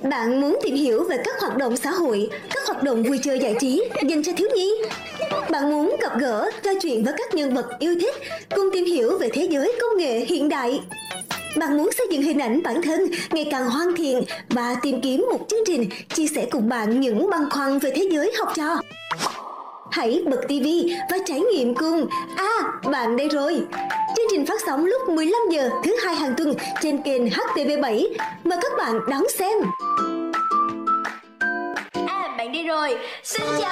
Bạn muốn tìm hiểu về các hoạt động xã hội, các hoạt động vui chơi giải trí dành cho thiếu nhi? Bạn muốn gặp gỡ, trò chuyện với các nhân vật yêu thích, cùng tìm hiểu về thế giới công nghệ hiện đại? Bạn muốn xây dựng hình ảnh bản thân ngày càng hoàn thiện và tìm kiếm một chương trình chia sẻ cùng bạn những băn khoăn về thế giới học trò? Hãy bật TV và trải nghiệm cùng. Bạn đây rồi. Chương trình phát sóng lúc 15 giờ thứ hai hàng tuần trên kênh HTV7. Mời các bạn đón xem. Bạn đi rồi. Xin chào